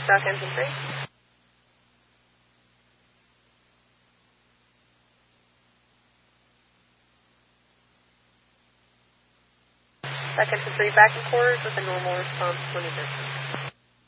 South Engine 3. South Engine 3 back in quarters with a normal response when it is.